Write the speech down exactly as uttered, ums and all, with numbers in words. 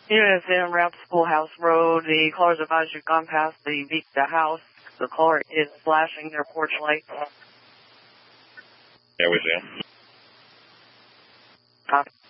Unit F M, Ramp Schoolhouse Road. The caller's advised you've gone past the, the house. The caller is flashing their porch light. Yeah, we see him. Copy.